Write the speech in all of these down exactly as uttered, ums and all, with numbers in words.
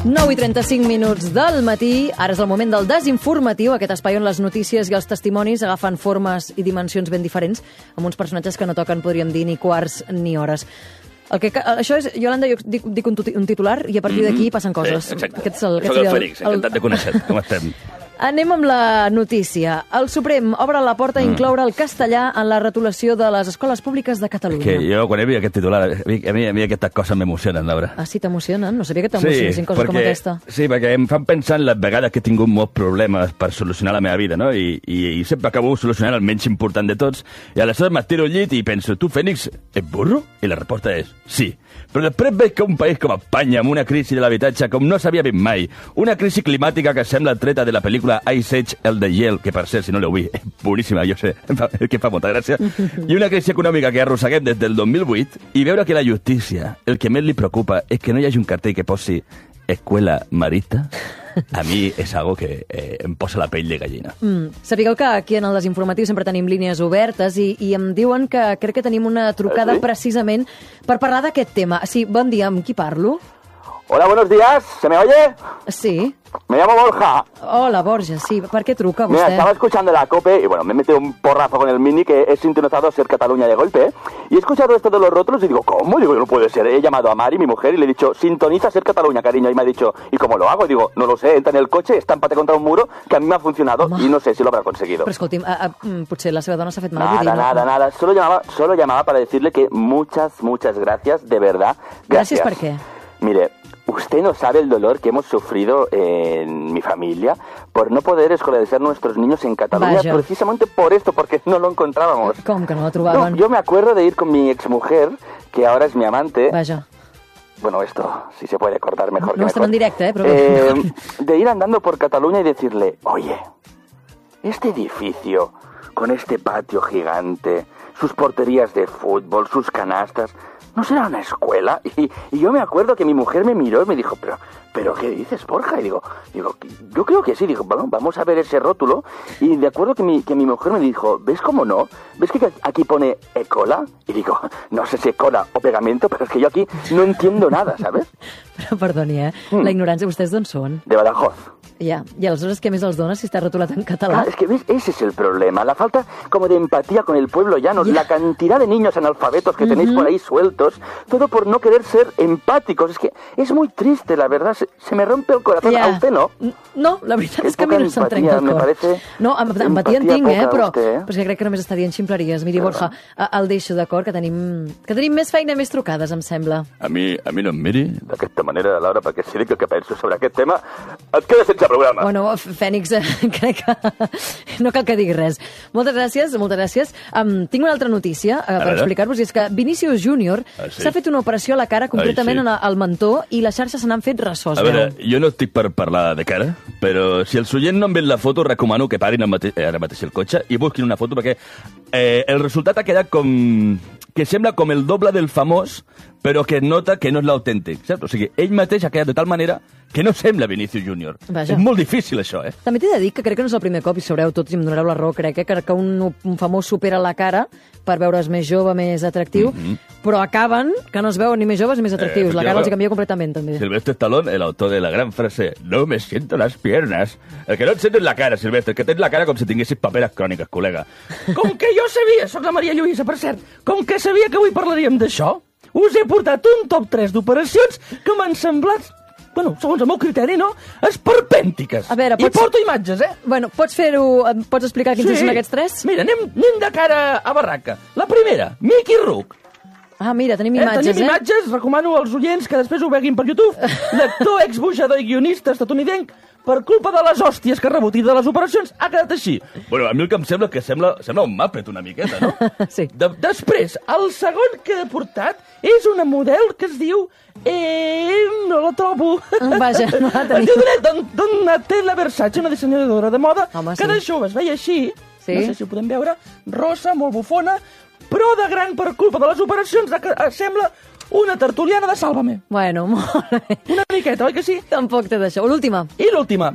nou i trenta-cinc minuts del matí. Ara és el moment del desinformatiu, aquest espai on les notícies i els testimonis agafen formes i dimensions ben diferents, amb uns personatges que no toquen, podríem dir, ni quarts ni hores. El que, això és, Iolanda, jo dic, dic un, un titular i a partir d'aquí passen coses. Sí, exacte. Aquest és el, aquest Soc el el, Fèlix, encantat de conèixer. Com estem? Anem amb la notícia. El Suprem obre la porta a incloure el castellà en la retolació de les escoles públiques de Catalunya. Que jo, quan he vist aquest titular, a mi, a mi, a mi aquestes coses m'emocionen, Laura. Ah, sí, t'emocionen? No sabia que t'emocionessin sí, coses perquè, com aquesta. Sí, perquè em fan pensar en les vegades que he tingut molts problemes per solucionar la meva vida, no? I, i, i sempre acabo solucionant el menys important de tots. I aleshores m'estiro al llit i penso, tu, Fènix, ets burro? I la resposta és sí. Però després veig que un país com Espanya, amb una crisi de l'habitatge com no s'havia vist mai, una crisi climàtica que sembla treta de la pel·lícula Ice Age, el de Yale, que per cert, si no l'heu vist, és boníssima, jo sé, que fa molta gràcia, i una crisi econòmica que arrosseguem des del dos mil vuit, i veure que la justícia, el que més li preocupa és que no hi hagi un cartell que posi escuela marista, a mi és algo que eh, em posa la pell de gallina. Mm. Sapigueu que aquí en el Desinformatiu sempre tenim línies obertes i, i em diuen que crec que tenim una trucada ¿Sí? precisament per parlar d'aquest tema. Sí, bon dia, amb qui parlo? Hola, buenos días, ¿se me oye? Sí. Me llamo Borja. Hola, Borja, sí. Per què truca vostè? Mira, estaba escuchando la COPE y bueno, me he metido un porrazo con el Mini que he sintonizado Ser Cataluña de golpe, ¿eh? Y he escuchado esto de los rótulos y digo, ¿cómo? Digo, no puede ser. He llamado a Mari, mi mujer, y le he dicho, sintoniza Ser Cataluña, cariño. Y me ha dicho, ¿y cómo lo hago? Y digo, no lo sé, entra en el coche, estámpate contra un muro, que a mí me ha funcionado Home. y no sé si lo habrá conseguido. Però escolti'm, a, a, potser la seva dona s'ha fet mal. Nada, vull dir, nada, no? nada. Solo llamaba, solo llamaba para decirle que muchas, muchas gracias, de verdad. Gràcies Gracias. per què? Mire, usted no sabe el dolor que hemos sufrido en mi familia por no poder escolarizar a nuestros niños en Cataluña, Vaya. precisamente por esto, porque no lo encontrábamos. Com que no la trobaven? No, yo me acuerdo de ir con mi exmujer, que ahora es mi amante. Vaja. Bueno, esto, si se puede cortar mejor No, que no mejor. estem en directe, eh? Però... Eh, de ir andando por Cataluña y decirle, oye, este edificio, con este patio gigante, sus porterías de fútbol, sus canastas, ¿no será una escuela? Y, y yo me acuerdo que mi mujer me miró y me dijo, pero, pero ¿qué dices, Borja? Y digo, digo, yo creo que sí. Digo, bueno, vamos a ver ese rótulo. Y de acuerdo que mi, que mi mujer me dijo, ¿ves cómo no? ¿Ves que aquí pone Ecola? Y digo, no sé si Ecola o pegamento, pero es que yo aquí no entiendo nada, ¿sabes? Però perdoni, eh? Mm. La ignorància, vostès d'on són? De Badajoz. Ja. I aleshores què més els dona si està rotulat en català? Claro, es que ves, ese es el problema, la falta como de empatía con el pueblo llano, Ya. la cantidad de niños analfabetos que tenéis por ahí sueltos, todo por no querer ser empáticos. Es que es muy triste, la verdad, se, se me rompe el corazón. Ja. A usted no. No, la veritat Que és que a mi poca no se'm empatia, trenca el me cor. parece No, em- empatia en empatia tinc, eh? poca, Però, usted, eh? però és que crec que només està dient ximpleries. Miri, Borja, eh, el deixo d'acord, que tenim, que tenim més feina i més trucades, em sembla. A mi, a mi no em miri. D'aquesta manera, Laura, perquè si dic el que penso sobre aquest tema, et quedes sense programa. Bueno, Fènix, eh, crec que no cal que digui res. Moltes gràcies, moltes gràcies. Um, tinc una altra notícia uh, per veure. explicar-vos, i és que Vinícius Júnior Ah, sí? s'ha fet una operació a la cara, concretament Ai, sí. en el- al mentó, i les xarxes se n'han fet ressos. A veure, veu? jo no estic per parlar de cara, però si els oients no han vist la foto, recomano que parin el mate eh, ara mateix el cotxe i busquin una foto, perquè eh, el resultat ha quedat com... que sembla com el doble del famós, però que es nota que no és l'autèntic, saps? O sigui, ell mateix ha quedat de tal manera que no sembla Vinícius Júnior. Vaja. És molt difícil, això, eh? També t'he de dir que crec que no és el primer cop, i sabreu tots i em donareu la raó, crec, eh, que, que un, un famós supera la cara per veure's més jove, més atractiu, mm -hmm. però acaben que no es veuen ni més joves ni més atractius. Eh, la cara els efectivament. canvia completament, també. Silvestre Stallone, el autor de la gran frase «No me siento las piernas». El que no et sento és la cara, Silvestre, que tens la cara com si tinguessis paperes cròniques, col·lega. Com que jo sabia, sóc la Maria Lluïsa, per cert, com que sabia que avui parlaríem d'això, us he portat un top tres d'operacions que m'han semblat, bueno, segons el meu criteri, no?, esperpèntiques. A veure, I pots- porto imatges, eh? Bueno, pots fer-ho, em pots explicar quins són aquests tres? Mira, anem, anem de cara a barraca. La primera, Mickey Rourke. Ah, mira, tenim Eh, imatges, tenim eh? imatges, recomano als oients que després ho veguin per YouTube. L'actor, exbujador i guionista estatunidenc, per culpa de les hòsties que ha rebut i de les operacions, ha quedat així. Bueno, a mi el que em sembla que sembla, sembla un Muppet una miqueta, no? Sí. De, després, el segon que he portat és una model que es diu... Eh, no la trobo. Vaja, no la Es tenim. diu Don- Donatella Versace, una dissenyadora de moda, Home, que sí. de jove es veia així, Sí. no sé si ho podem veure, rossa, molt bufona, però de gran per culpa de les operacions de que eh, sembla una tertuliana de Sálvame. Bueno, molt bé. Una miqueta, oi que sí? Tampoc té d'això. L'última. I l'última,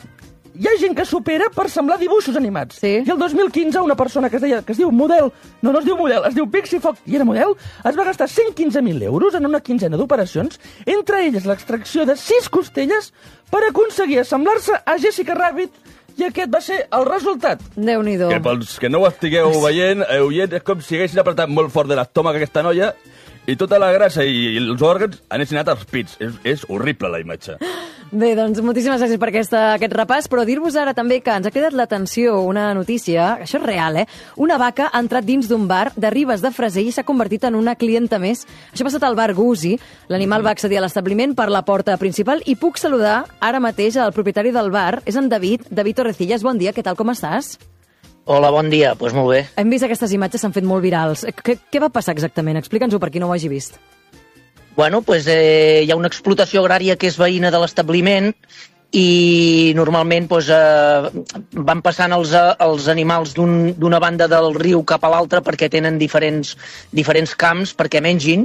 hi ha gent que supera per semblar dibuixos animats. Sí. I el dos mil quinze una persona que es, deia, que es diu Model, no, no es diu Model, es diu Pixie Fox, i era Model, es va gastar cent quinze mil euros en una quinzena d'operacions, entre elles l'extracció de sis costelles per aconseguir assemblar-se a Jessica Rabbit, i aquest va ser el resultat. Déu-n'hi-do. Que pels que no ho estigueu veient, eh, oient, és com si haguessin apretat molt fort de l'estómac aquesta noia i tota la grassa i els òrgans anessin anat als pits. És, és horrible, la imatge. Bé, doncs moltíssimes gràcies per aquesta, aquest repàs, però dir-vos ara també que ens ha cridat l'atenció una notícia, això és real, eh? Una vaca ha entrat dins d'un bar de Ribes de Freser i s'ha convertit en una clienta més. Això ha passat al bar Gusi. L'animal va accedir a l'establiment per la porta principal i puc saludar ara mateix al propietari del bar, és en David, David Torrecillas. Bon dia, què tal, com estàs? Hola, bon dia, doncs pues molt bé. Hem vist aquestes imatges, s'han fet molt virals. Què, què va passar exactament? Explica'ns-ho per qui no ho hagi vist. Bueno, pues, eh, hi ha una explotació agrària que és veïna de l'establiment i normalment pues, eh, van passant els, els animals d'una un, banda del riu cap a l'altra perquè tenen diferents, diferents camps perquè mengin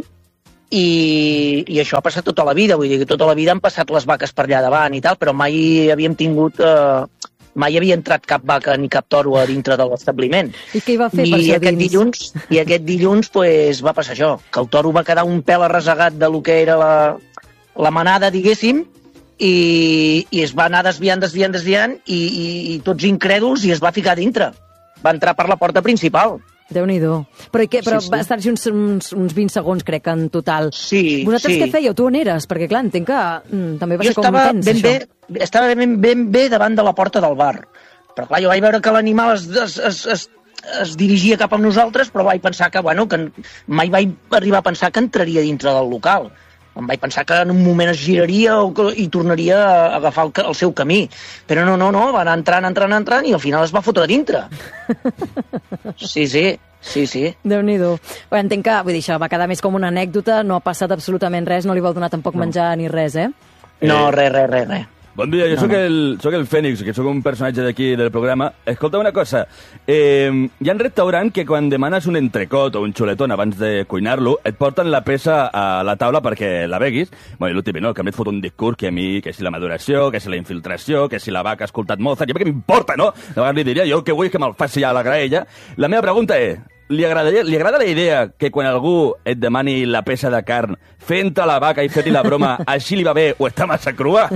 i, i això ha passat tota la vida, vull dir que tota la vida han passat les vaques per allà davant i tal, però mai havíem tingut... Eh, mai havia entrat cap vaca ni cap toro a dintre de l'establiment. I què hi va fer I per allà aquest dins? dilluns, I aquest dilluns pues, va passar això, que el toro va quedar un pèl arresegat de lo que era la, la manada, diguéssim, i, i es va anar desviant, desviant, desviant, i, i, i tots incrèduls, i es va ficar dintre. Va entrar per la porta principal. Déu-n'hi-do. Però, i què, però Sí, sí. va estar-hi uns, uns, uns vint segons, crec, en total. Sí, Vosaltres sí. què fèieu? Tu on eres? Perquè, clar, entenc que mm, també va Jo ser com estava tens, ben això. bé, estava ben, ben bé davant de la porta del bar. Però clar, jo vaig veure que l'animal es, es, es, es, es dirigia cap a nosaltres, però vaig pensar que, bueno, que mai vaig arribar a pensar que entraria dintre del local. Em vaig pensar que en un moment es giraria o que, i tornaria a agafar el, el seu camí. Però no, no, no, va anar entrant, entrant, entrant i al final es va fotre a dintre. Sí, sí, sí, sí. Déu-n'hi-do. Bé, entenc que, vull dir, això va quedar més com una anècdota, no ha passat absolutament res, no li vol donar tampoc menjar ni res, eh? No, res, res, res, res. Bon dia, jo No, sóc, no. el, sóc el Fènix, que sóc un personatge d'aquí del programa. Escolta una cosa, eh, hi ha un restaurant que quan demanes un entrecot o un xuletón abans de cuinar-lo, et porten la peça a la taula perquè la beguis. Bueno, i l'últim, no, que a mi et fot un discurs que a mi, que si la maduració, que si la infiltració, que si la vaca ha escoltat Mozart, jo què m'importa, no? De vegades li diria, jo el que vull és que me'l faci ja a la graella. La meva pregunta és, li, agradaria, li agrada la idea que quan algú et demani la peça de carn, fent a la vaca i fer-li la broma, així li va bé o està massa crua?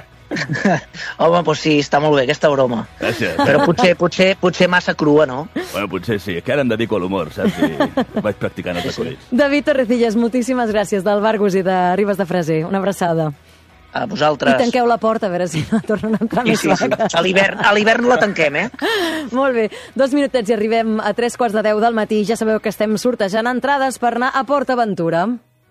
Home, doncs sí, està molt bé aquesta broma. Gràcies. Però potser, potser, potser massa crua, no? Bueno, potser sí, és que ara em dedico a l'humor, saps? I vaig practicant els acudits. David Torrecillas, moltíssimes gràcies del Bargus i de Ribes de Freser. Una abraçada. A vosaltres. I tanqueu la porta, a veure si no tornen a entrar Sí, més sí, sí. vaques. A l'hivern a l'hivern la tanquem, eh? Molt bé, dos minutets i arribem a tres quarts de deu del matí. Ja sabeu que estem sortejant entrades per anar a Port Aventura.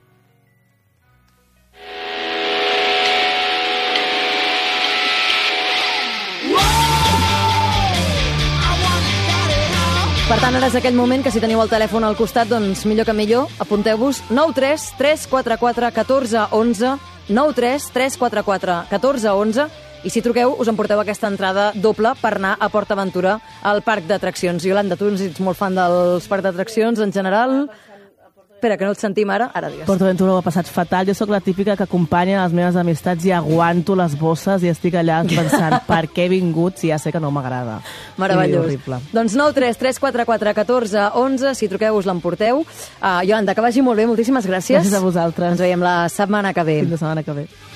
Per tant, ara és aquell moment que si teniu el telèfon al costat, doncs millor que millor, apunteu-vos nou tres tres quatre quatre un quatre u u, nou tres tres quatre quatre un quatre u u, i si truqueu us emporteu aquesta entrada doble per anar a Port Aventura al parc d'atraccions. Yolanda, tu ets molt fan dels parcs d'atraccions en general. Espera, que no et sentim ara. Ara digues. Port Aventura ho ha passat fatal. Jo sóc la típica que acompanya les meves amistats i aguanto les bosses i estic allà pensant per què he vingut si ja sé que no m'agrada. Meravellós. Sí, horrible. Doncs nou tres tres quatre quatre un quatre u u, si truqueu us l'emporteu. Uh, Yolanda, que vagi molt bé, moltíssimes gràcies. Gràcies a vosaltres. Ens veiem la setmana que ve. Fins la setmana que ve.